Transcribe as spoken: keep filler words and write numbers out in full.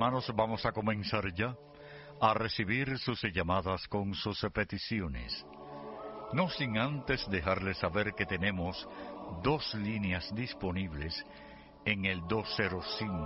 hermanos, vamos a comenzar ya a recibir sus llamadas con sus peticiones. No sin antes dejarles saber que tenemos dos líneas disponibles en el dos cero cinco